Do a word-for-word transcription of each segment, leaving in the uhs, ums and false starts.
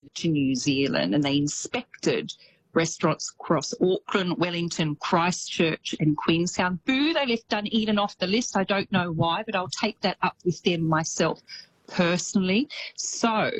to New Zealand and they inspected restaurants across Auckland, Wellington, Christchurch and Queenstown. Boo, they left Dunedin off the list. I don't know why, but I'll take that up with them myself personally. So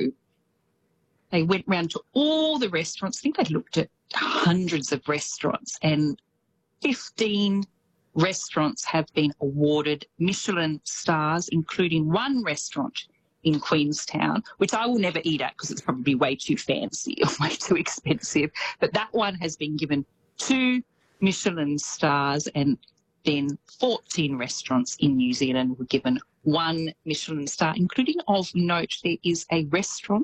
they went round to all the restaurants. I think they looked at hundreds of restaurants, and fifteen restaurants have been awarded Michelin stars, including one restaurant in Queenstown, which I will never eat at because it's probably way too fancy or way too expensive. But that one has been given two Michelin stars, and then fourteen restaurants in New Zealand were given one Michelin star, including, of note, there is a restaurant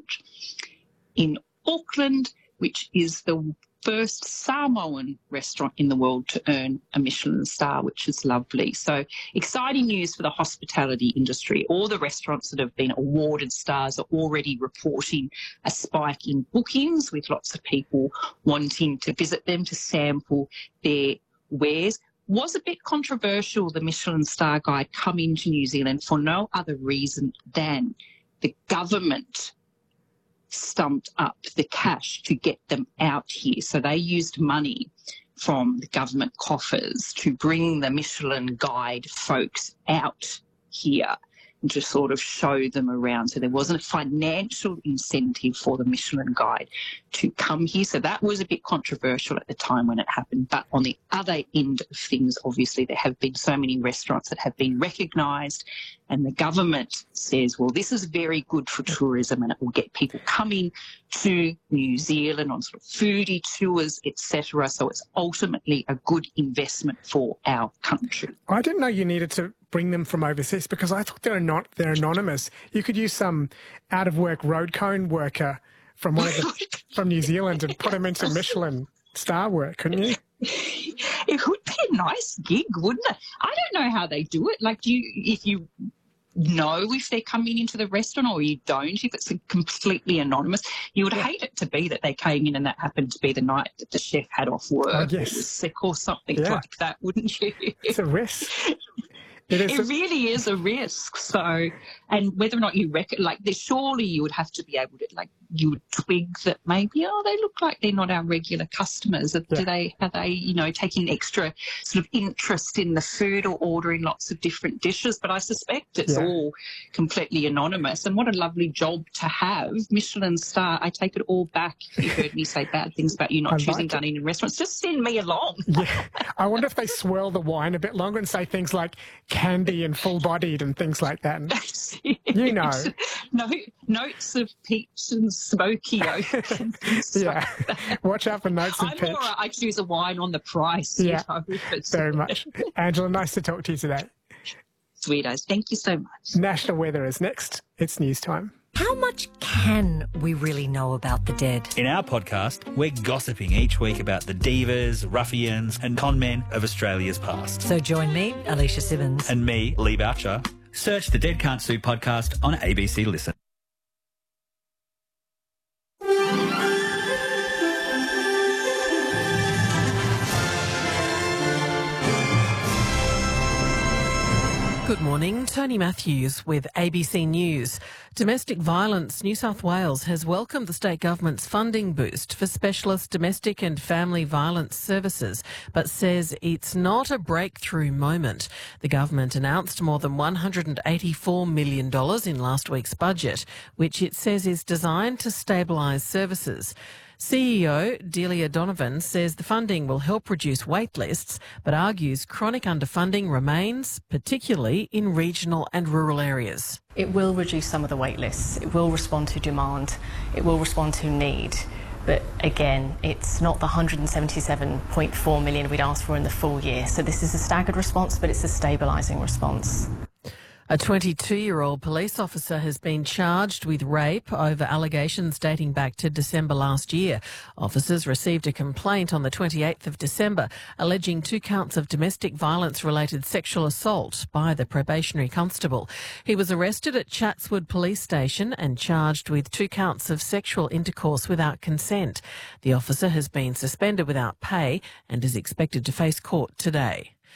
in Auckland, which is the first Samoan restaurant in the world to earn a Michelin star, which is lovely. So exciting news for the hospitality industry. All the restaurants that have been awarded stars are already reporting a spike in bookings, with lots of people wanting to visit them to sample their wares. Was a bit controversial, the Michelin star guide come into New Zealand for no other reason than the government stumped up the cash to get them out here. So they used money from the government coffers to bring the Michelin guide folks out here and to sort of show them around. So there wasn't a financial incentive for the Michelin guide to come here. So that was a bit controversial at the time when it happened. But on the other end of things, obviously, there have been so many restaurants that have been recognised, and the government says, well, this is very good for tourism and it will get people coming to New Zealand on sort of foodie tours, et cetera. So it's ultimately a good investment for our country. I didn't know you needed to bring them from overseas, because I thought they're not they're anonymous. You could use some out-of-work road cone worker from one of the, from New Zealand and put them into Michelin star work, couldn't you? It would be a nice gig, wouldn't it? I don't know how they do it. Like, do you, if you know if they're coming into the restaurant or you don't, if it's completely anonymous, you would yeah. hate it to be that they came in and that happened to be the night that the chef had off work oh, yes. or was sick or something yeah. like that, wouldn't you? It's a risk. It, is it a... really is a risk. So, and whether or not you reckon, like, surely you would have to be able to, like, you would twig that maybe, oh, they look like they're not our regular customers. Yeah. Do they, are they, you know, taking extra sort of interest in the food or ordering lots of different dishes? But I suspect it's yeah. all completely anonymous. And what a lovely job to have. Michelin star, I take it all back. You heard me say bad things about you not I choosing like Dunedin restaurants. Just send me along. Yeah. I wonder if they swirl the wine a bit longer and say things like candy and full-bodied and things like that. And you know. No, notes of peach and smoky oak. Yeah. Like watch out for notes of I'm peach. All right. I choose a wine on the price. Yeah, you know, very much. Angela, nice to talk to you today. Sweetos, thank you so much. National weather is next. It's news time. How much can we really know about the dead? In our podcast, we're gossiping each week about the divas, ruffians and con men of Australia's past. So join me, Alicia Simmons. And me, Lee Boucher. Search the Dead Can't Sue podcast on A B C Listen. Good morning, Tony Matthews with A B C News. Domestic Violence New South Wales has welcomed the state government's funding boost for specialist domestic and family violence services, but says it's not a breakthrough moment. The government announced more than one hundred eighty-four million dollars in last week's budget, which it says is designed to stabilise services. C E O Delia Donovan says the funding will help reduce wait lists, but argues chronic underfunding remains, particularly in regional and rural areas. It will reduce some of the wait lists. It will respond to demand. It will respond to need. But again, it's not the one hundred seventy-seven point four million we'd asked for in the full year. So this is a staggered response, but it's a stabilising response. A twenty-two-year-old police officer has been charged with rape over allegations dating back to December last year. Officers received a complaint on the twenty-eighth of December alleging two counts of domestic violence-related sexual assault by the probationary constable. He was arrested at Chatswood Police Station and charged with two counts of sexual intercourse without consent. The officer has been suspended without pay and is expected to face court today.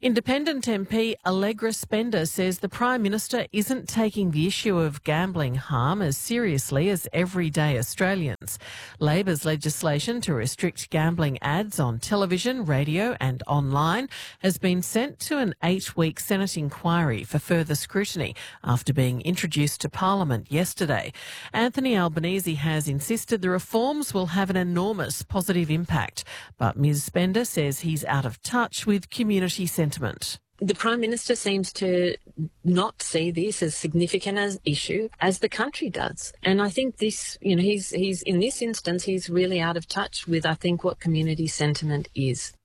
Independent M P Allegra Spender says the Prime Minister isn't taking the issue of gambling harm as seriously as everyday Australians. Labor's legislation to restrict gambling ads on television, radio and online has been sent to an eight-week Senate inquiry for further scrutiny after being introduced to Parliament yesterday. Anthony Albanese has insisted the reforms will have an enormous positive impact, but Ms Spender says he's out of touch with community sentiment. The Prime Minister seems to not see this as significant an issue as the country does. And I think this, you know, he's, he's in this instance, he's really out of touch with, I think, what community sentiment is.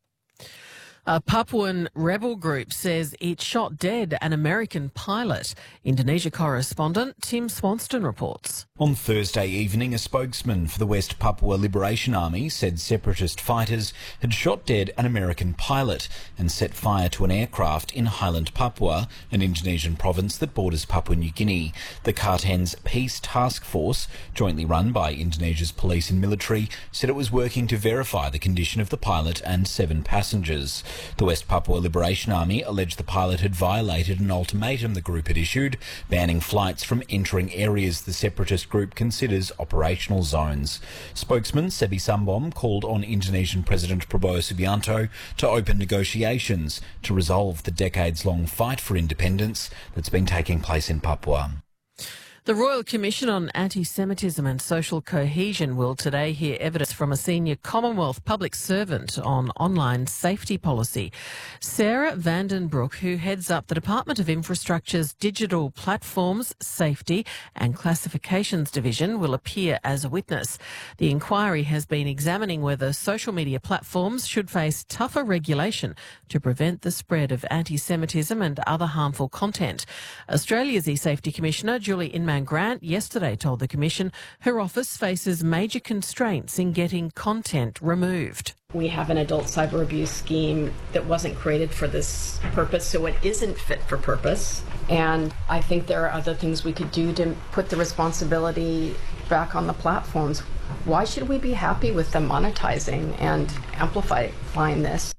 A Papuan rebel group says it shot dead an American pilot. Indonesia correspondent Tim Swanston reports. On Thursday evening, a spokesman for the West Papua Liberation Army said separatist fighters had shot dead an American pilot and set fire to an aircraft in Highland Papua, an Indonesian province that borders Papua New Guinea. The Kartan's Peace Task Force, jointly run by Indonesia's police and military, said it was working to verify the condition of the pilot and seven passengers. The West Papua Liberation Army alleged the pilot had violated an ultimatum the group had issued, banning flights from entering areas the separatist group considers operational zones. Spokesman Sebi Sambom called on Indonesian President Prabowo Subianto to open negotiations to resolve the decades-long fight for independence that's been taking place in Papua. The Royal Commission on Anti-Semitism and Social Cohesion will today hear evidence from a senior Commonwealth public servant on online safety policy. Sarah Vandenbroek, who heads up the Department of Infrastructure's Digital Platforms, Safety and Classifications Division, will appear as a witness. The inquiry has been examining whether social media platforms should face tougher regulation to prevent the spread of anti-Semitism and other harmful content. Australia's E-Safety Commissioner, Julie Inman Grant, yesterday told the Commission her office faces major constraints in getting content removed. We have an adult cyber abuse scheme that wasn't created for this purpose, so it isn't fit for purpose. And I think there are other things we could do to put the responsibility back on the platforms. Why should we be happy with them monetizing and amplifying this?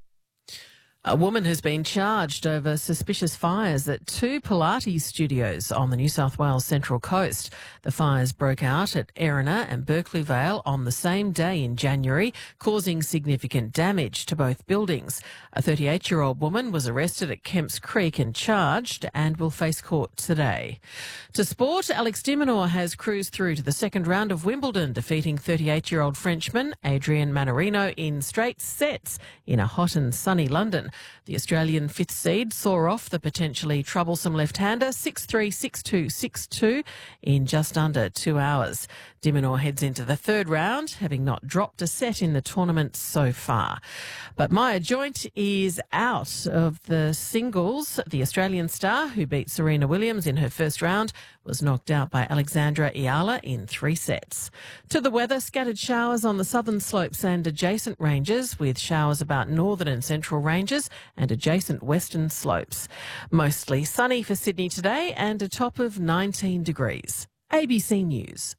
A woman has been charged over suspicious fires at two Pilates studios on the New South Wales Central Coast. The fires broke out at Erina and Berkeley Vale on the same day in January, causing significant damage to both buildings. A thirty-eight-year-old woman was arrested at Kemps Creek and charged and will face court today. To sport, Alex de Minaur has cruised through to the second round of Wimbledon, defeating thirty-eight-year-old Frenchman Adrian Mannarino in straight sets in a hot and sunny London. The Australian fifth seed saw off the potentially troublesome left-hander six three, six two, six two in just under two hours. De Minaur heads into the third round, having not dropped a set in the tournament so far. But Maya Joint is out of the singles. The Australian star, who beat Serena Williams in her first round, was knocked out by Alexandra Iala in three sets. To the weather, scattered showers on the southern slopes and adjacent ranges, with showers about northern and central ranges and adjacent western slopes. Mostly sunny for Sydney today and a top of nineteen degrees. A B C News.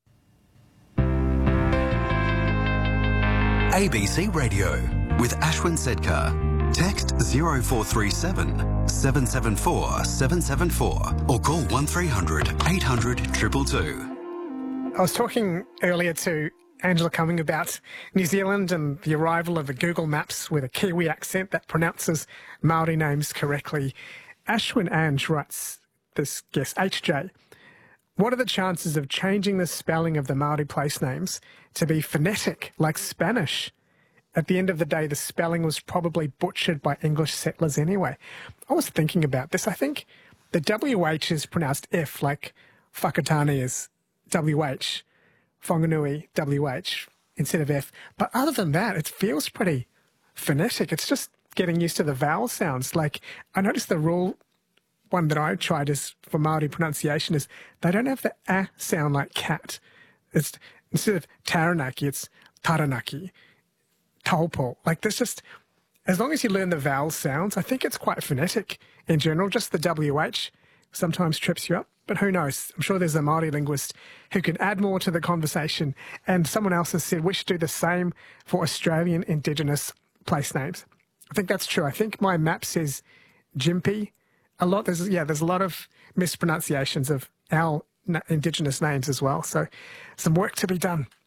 A B C Radio with Ashwin Sedkar. Text zero four three seven, seven seven four, seven seven four or call one three hundred, eight hundred, two two two. I was talking earlier to Angela Cumming about New Zealand and the arrival of a Google Maps with a Kiwi accent that pronounces Māori names correctly. Ashwin Ange writes this guess, H J. What are the chances of changing the spelling of the Māori place names to be phonetic like Spanish? At the end of the day, the spelling was probably butchered by English settlers anyway. I was thinking about this. I think the W H is pronounced F, like Whakatane is W H, Whanganui W H instead of F. But other than that, it feels pretty phonetic. It's just getting used to the vowel sounds. Like, I noticed the rule, one that I tried is for Māori pronunciation, is they don't have the A sound like cat. It's instead of Taranaki, it's Taranaki, Taupo. Like, there's just, as long as you learn the vowel sounds, I think it's quite phonetic in general. Just the W H sometimes trips you up, but who knows? I'm sure there's a Māori linguist who can add more to the conversation. And someone else has said we should do the same for Australian Indigenous place names. I think that's true. I think my map says Gympie. A lot, there's, yeah, there's a lot of mispronunciations of our Indigenous names as well. So some work to be done.